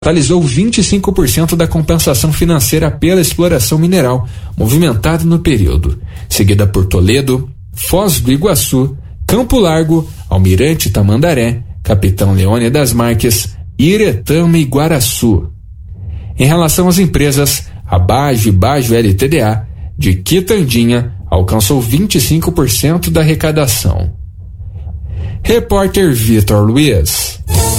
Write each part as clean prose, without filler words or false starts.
totalizou 25% da compensação financeira pela exploração mineral, movimentada no período, seguida por Toledo, Foz do Iguaçu, Campo Largo, Almirante Tamandaré, Capitão Leônia das Marques, Iretama e Guaraçu. Em relação às empresas, a Bajo e Bajo LTDA, de Quitandinha, alcançou 25% da arrecadação. Repórter Vitor Luiz.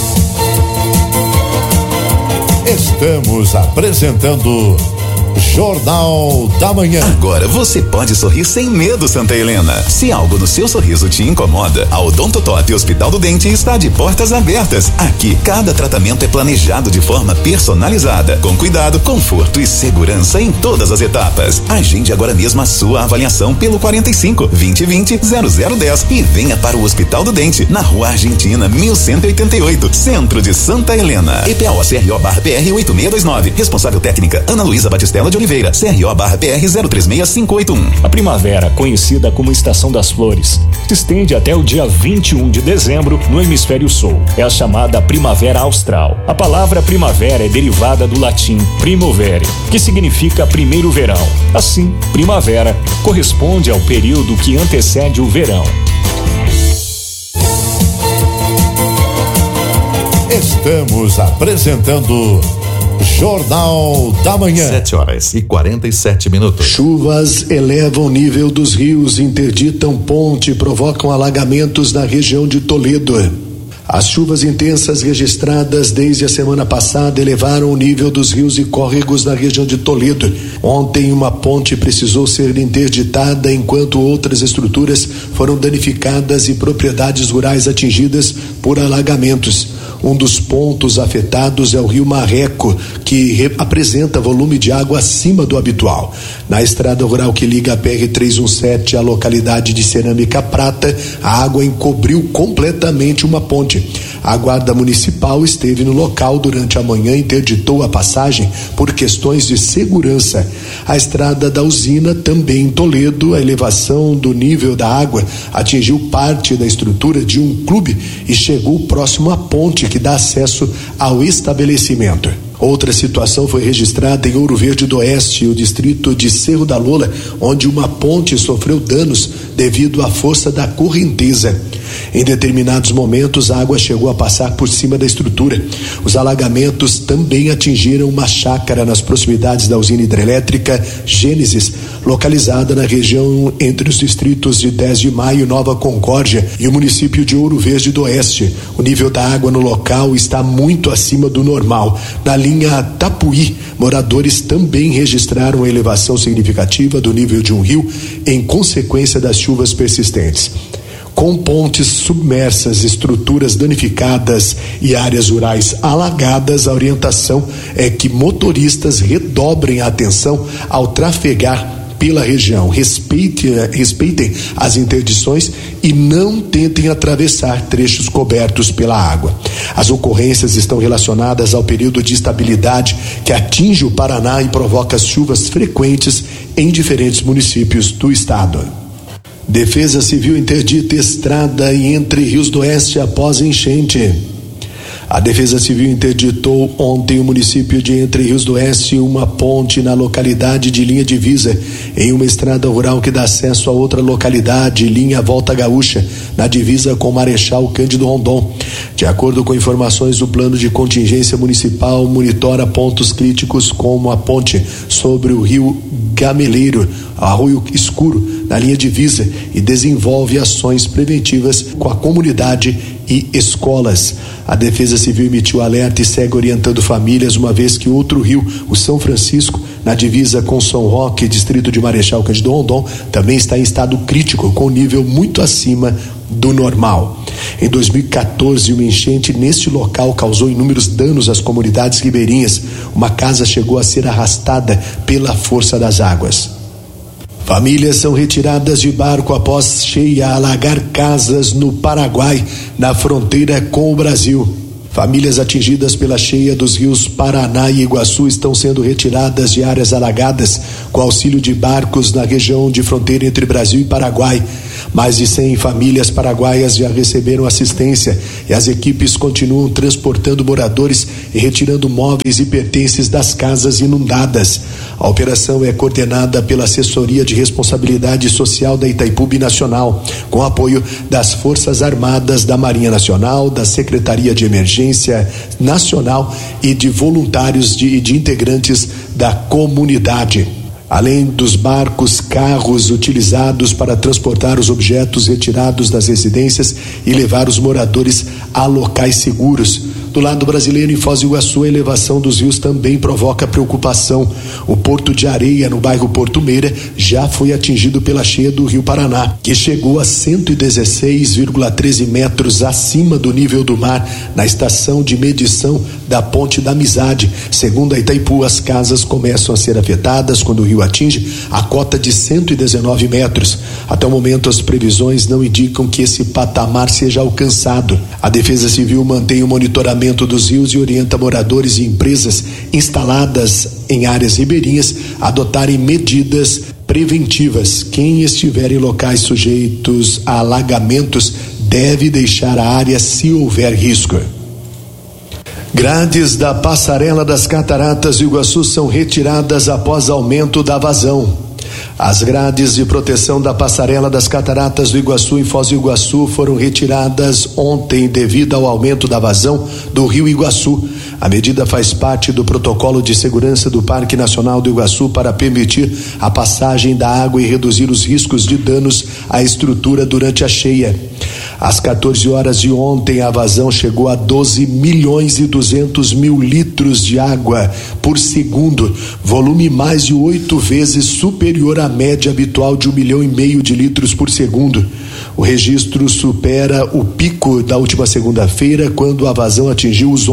Estamos apresentando Jornal da Manhã. Agora você pode sorrir sem medo, Santa Helena. Se algo no seu sorriso te incomoda, a Odontotop Hospital do Dente está de portas abertas. Aqui, cada tratamento é planejado de forma personalizada, com cuidado, conforto e segurança em todas as etapas. Agende agora mesmo a sua avaliação pelo 45 2020 0010 e venha para o Hospital do Dente, na Rua Argentina 1188, Centro de Santa Helena. EPAO CRO/PR 8629. Responsável técnica Ana Luísa Batistella de Oliveira, CRO/PR 036581. A primavera, conhecida como Estação das Flores, se estende até o dia 21 de dezembro no hemisfério sul. É a chamada Primavera Austral. A palavra primavera é derivada do latim primovere, que significa primeiro verão. Assim, primavera corresponde ao período que antecede o verão. Estamos apresentando Jornal da Manhã. 7h47. Chuvas elevam o nível dos rios, interditam ponte e provocam alagamentos na região de Toledo. As chuvas intensas registradas desde a semana passada elevaram o nível dos rios e córregos na região de Toledo. Ontem, uma ponte precisou ser interditada, enquanto outras estruturas foram danificadas e propriedades rurais atingidas por alagamentos. Um dos pontos afetados é o rio Marreco, que apresenta volume de água acima do habitual. Na estrada rural que liga a PR-317 à localidade de Cerâmica Prata, a água encobriu completamente uma ponte. A Guarda Municipal esteve no local durante a manhã e interditou a passagem por questões de segurança. A estrada da usina, também em Toledo, a elevação do nível da água atingiu parte da estrutura de um clube e chegou próximo à ponte que dá acesso ao estabelecimento. Outra situação foi registrada em Ouro Verde do Oeste, o distrito de Cerro da Lola, onde uma ponte sofreu danos devido à força da correnteza. Em determinados momentos, a água chegou a passar por cima da estrutura. Os alagamentos também atingiram uma chácara nas proximidades da usina hidrelétrica Gênesis, localizada na região entre os distritos de 10 de Maio, Nova Concórdia e o município de Ouro Verde do Oeste. O nível da água no local está muito acima do normal. Na linha Tapuí, moradores também registraram a elevação significativa do nível de um rio em consequência das chuvas persistentes. Com pontes submersas, estruturas danificadas e áreas rurais alagadas, a orientação é que motoristas redobrem a atenção ao trafegar pela região. Respeitem as interdições e não tentem atravessar trechos cobertos pela água. As ocorrências estão relacionadas ao período de instabilidade que atinge o Paraná e provoca chuvas frequentes em diferentes municípios do estado. Defesa Civil interdita estrada em Entre Rios do Oeste após enchente. A Defesa Civil interditou ontem o município de Entre Rios do Oeste uma ponte na localidade de Linha Divisa, em uma estrada rural que dá acesso a outra localidade, Linha Volta Gaúcha, na divisa com Marechal Cândido Rondon. De acordo com informações, o plano de contingência municipal monitora pontos críticos como a ponte sobre o rio Gameleiro, Arroio Escuro, na linha divisa, e desenvolve ações preventivas com a comunidade e escolas. A Defesa Civil emitiu alerta e segue orientando famílias, uma vez que outro rio, o São Francisco, na divisa com São Roque, distrito de Marechal Cândido Rondon, também está em estado crítico, com nível muito acima do normal. Em 2014, uma enchente neste local causou inúmeros danos às comunidades ribeirinhas. Uma casa chegou a ser arrastada pela força das águas. Famílias são retiradas de barco após cheia alagar casas no Paraguai, na fronteira com o Brasil. Famílias atingidas pela cheia dos rios Paraná e Iguaçu estão sendo retiradas de áreas alagadas com auxílio de barcos na região de fronteira entre Brasil e Paraguai. Mais de 100 famílias paraguaias já receberam assistência e as equipes continuam transportando moradores e retirando móveis e pertences das casas inundadas. A operação é coordenada pela Assessoria de Responsabilidade Social da Itaipu Binacional, com apoio das Forças Armadas, da Marinha Nacional, da Secretaria de Emergência Nacional e de voluntários e de integrantes da comunidade. Além dos barcos, carros utilizados para transportar os objetos retirados das residências e levar os moradores a locais seguros. Do lado brasileiro, em Foz do Iguaçu, a elevação dos rios também provoca preocupação. O Porto de Areia, no bairro Porto Meira, já foi atingido pela cheia do Rio Paraná, que chegou a 116,13 metros acima do nível do mar na estação de medição da Ponte da Amizade. Segundo a Itaipu, as casas começam a ser afetadas quando o rio atinge a cota de 119 metros. Até o momento, as previsões não indicam que esse patamar seja alcançado. A Defesa Civil mantém o monitoramento dos rios e orienta moradores e empresas instaladas em áreas ribeirinhas a adotarem medidas preventivas. Quem estiver em locais sujeitos a alagamentos deve deixar a área se houver risco. Grades da passarela das Cataratas do Iguaçu são retiradas após aumento da vazão. As grades de proteção da passarela das Cataratas do Iguaçu em Foz do Iguaçu foram retiradas ontem devido ao aumento da vazão do Rio Iguaçu. A medida faz parte do protocolo de segurança do Parque Nacional do Iguaçu para permitir a passagem da água e reduzir os riscos de danos à estrutura durante a cheia. Às 14 horas de ontem, a vazão chegou a 12.200.000 litros de água por segundo, volume mais de 8 vezes superior à média habitual de 1,5 milhão de litros por segundo. O registro supera o pico da última segunda-feira, quando a vazão atingiu os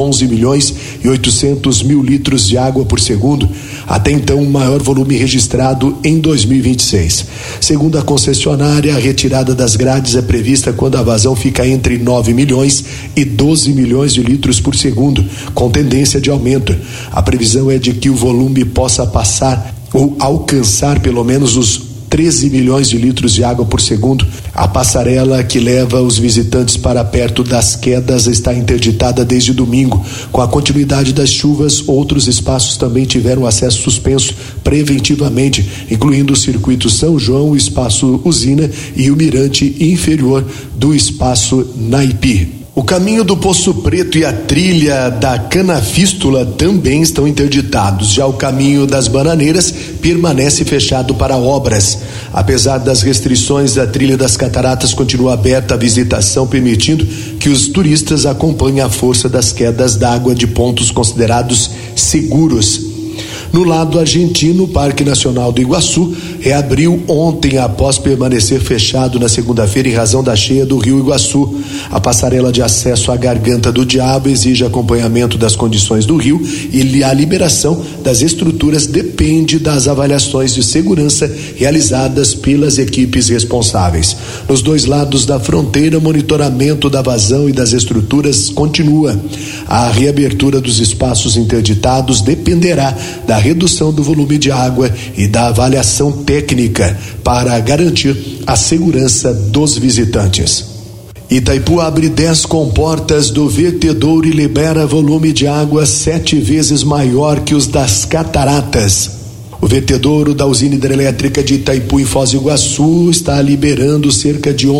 11.800.000 litros de água por segundo, até então o maior volume registrado em 2026. Segundo a concessionária, a retirada das grades é prevista quando a vazão fica entre 9 milhões e 12 milhões de litros por segundo, com tendência de aumento. A previsão é de que o volume possa passar ou alcançar pelo menos os 13 milhões de litros de água por segundo. A passarela que leva os visitantes para perto das quedas está interditada desde domingo. Com a continuidade das chuvas, outros espaços também tiveram acesso suspenso preventivamente, incluindo o Circuito São João, o Espaço Usina e o mirante inferior do Espaço Naipi. O caminho do Poço Preto e a trilha da Canafístula também estão interditados. Já o caminho das Bananeiras permanece fechado para obras. Apesar das restrições, a trilha das Cataratas continua aberta à visitação, permitindo que os turistas acompanhem a força das quedas d'água de pontos considerados seguros. No lado argentino, o Parque Nacional do Iguaçu reabriu ontem após permanecer fechado na segunda-feira em razão da cheia do Rio Iguaçu. A passarela de acesso à Garganta do Diabo exige acompanhamento das condições do rio e a liberação das estruturas depende das avaliações de segurança realizadas pelas equipes responsáveis. Nos dois lados da fronteira, o monitoramento da vazão e das estruturas continua. A reabertura dos espaços interditados dependerá da redução do volume de água e da avaliação técnica para garantir a segurança dos visitantes. Itaipu abre 10 comportas do vertedouro e libera volume de água 7 vezes maior que os das Cataratas. O vertedouro da usina hidrelétrica de Itaipu, em Foz do Iguaçu, está liberando cerca de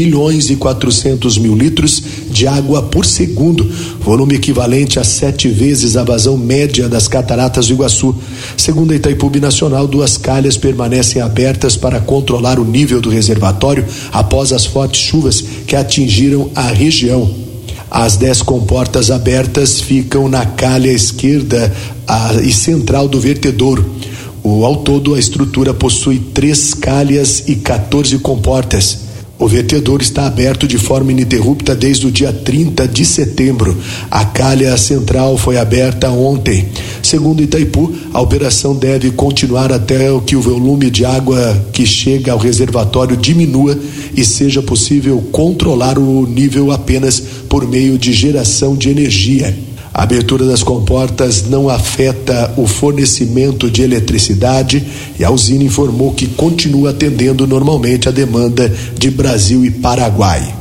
11.400.000 litros de água por segundo, volume equivalente a 7 vezes a vazão média das Cataratas do Iguaçu. Segundo a Itaipu Binacional, 2 calhas permanecem abertas para controlar o nível do reservatório após as fortes chuvas que atingiram a região. As 10 comportas abertas ficam na calha esquerda e central do vertedouro. Ao todo, a estrutura possui 3 calhas e 14 comportas. O vertedouro está aberto de forma ininterrupta desde o dia 30 de setembro. A calha central foi aberta ontem. Segundo Itaipu, a operação deve continuar até que o volume de água que chega ao reservatório diminua e seja possível controlar o nível apenas por meio de geração de energia. A abertura das comportas não afeta o fornecimento de eletricidade e a usina informou que continua atendendo normalmente a demanda de Brasil e Paraguai.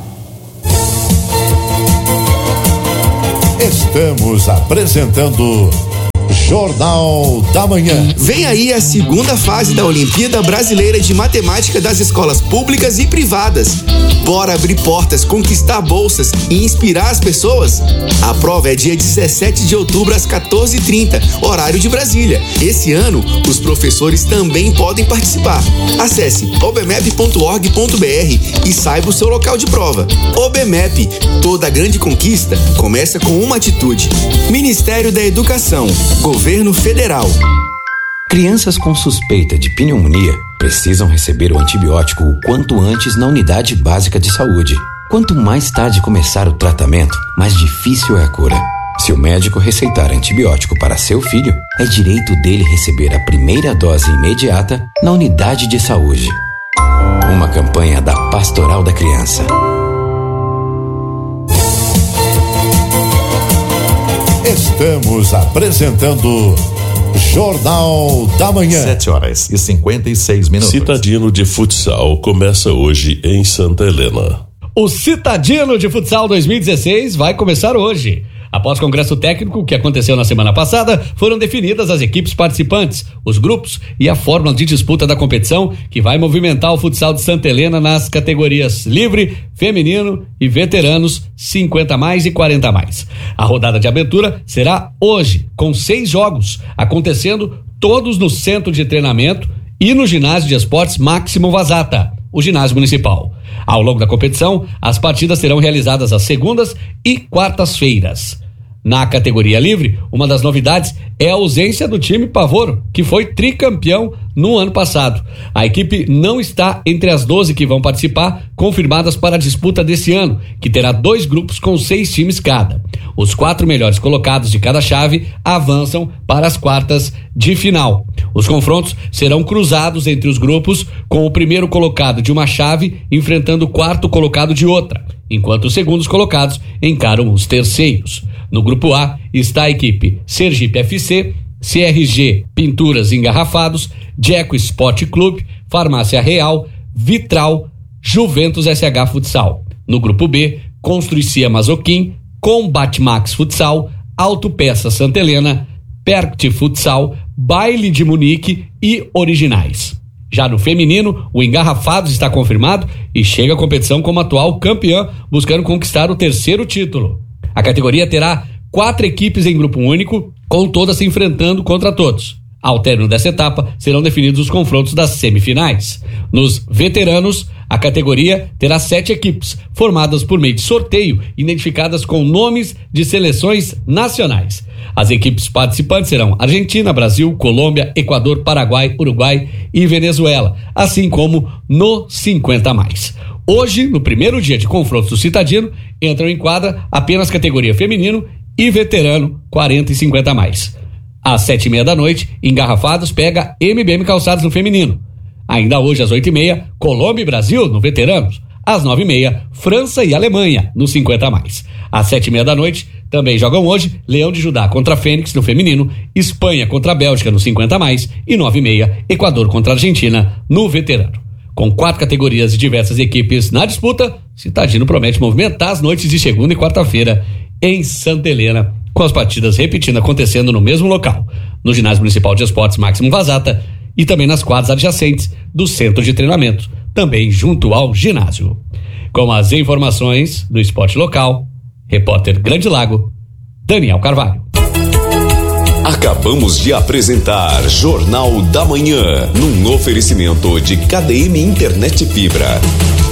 Estamos apresentando Jornal da Manhã. Vem aí a segunda fase da Olimpíada Brasileira de Matemática das escolas públicas e privadas. Bora abrir portas, conquistar bolsas e inspirar as pessoas? A prova é dia 17 de outubro às 14h30, horário de Brasília. Esse ano, os professores também podem participar. Acesse obmep.org.br e saiba o seu local de prova. OBMEP, toda grande conquista começa com uma atitude. Ministério da Educação, Governo Federal. Crianças com suspeita de pneumonia precisam receber o antibiótico o quanto antes na unidade básica de saúde. Quanto mais tarde começar o tratamento, mais difícil é a cura. Se o médico receitar antibiótico para seu filho, é direito dele receber a primeira dose imediata na unidade de saúde. Uma campanha da Pastoral da Criança. Estamos apresentando Jornal da Manhã. 7h56. Citadino de Futsal começa hoje em Santa Helena. O Citadino de Futsal 2016 vai começar hoje. Após o congresso técnico que aconteceu na semana passada, foram definidas as equipes participantes, os grupos e a fórmula de disputa da competição que vai movimentar o futsal de Santa Helena nas categorias livre, feminino e veteranos 50+ e 40+. A rodada de abertura será hoje, com 6 jogos, acontecendo todos no centro de treinamento e no ginásio de esportes Máximo Vazata, o ginásio municipal. Ao longo da competição, as partidas serão realizadas às segundas e quartas-feiras. Na categoria livre, uma das novidades é a ausência do time Pavoro, que foi tricampeão no ano passado. A equipe não está entre as 12 que vão participar, confirmadas para a disputa desse ano, que terá 2 grupos com 6 times cada. Os 4 melhores colocados de cada chave avançam para as quartas de final. Os confrontos serão cruzados entre os grupos, com o primeiro colocado de uma chave enfrentando o quarto colocado de outra, enquanto os segundos colocados encaram os terceiros. No grupo A está a equipe Sergipe FC, CRG Pinturas Engarrafados, Jeco Sport Clube, Farmácia Real, Vitral, Juventus SH Futsal. No grupo B, Construicia Mazoquim, Combate Max Futsal, Autopeça Santa Helena, Perct Futsal, Baile de Munique e Originais. Já no feminino, o Engarrafados está confirmado e chega à competição como atual campeã, buscando conquistar o 3º título. A categoria terá 4 equipes em grupo único, com todas se enfrentando contra todos. Ao término dessa etapa, serão definidos os confrontos das semifinais. Nos veteranos, a categoria terá 7 equipes, formadas por meio de sorteio, identificadas com nomes de seleções nacionais. As equipes participantes serão Argentina, Brasil, Colômbia, Equador, Paraguai, Uruguai e Venezuela, assim como no 50+. Hoje, no primeiro dia de confrontos do Citadino, entram em quadra apenas categoria feminino e veterano 40 e 50+. Às 7h30 da noite, Engarrafados pega MBM Calçados no feminino. Ainda hoje, às 8h30, Colômbia e Brasil no veteranos. Às 9h30, França e Alemanha no 50+. Às 7h30 da noite, também jogam hoje Leão de Judá contra Fênix no feminino, Espanha contra a Bélgica no 50+, e 9h30, Equador contra a Argentina no veterano. Com 4 categorias e diversas equipes na disputa, Citadino promete movimentar as noites de segunda e quarta-feira em Santa Helena, com as partidas repetindo acontecendo no mesmo local, no ginásio municipal de esportes Máximo Vazata e também nas quadras adjacentes do centro de treinamento, também junto ao ginásio. Com as informações do esporte local, repórter Grande Lago, Daniel Carvalho. Acabamos de apresentar Jornal da Manhã, num oferecimento de KDM Internet Fibra.